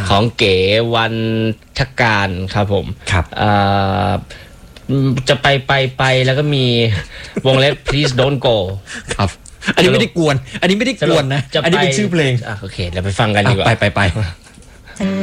ของเก๋วันทการครับผมครับจะไปแล้วก็มีวงเล็บ please don't go ครับอันนี้ไม่ได้กวนนะอันนี้เป็นชื่อเพลงโอเคเราไปฟังกันดีกว่าไป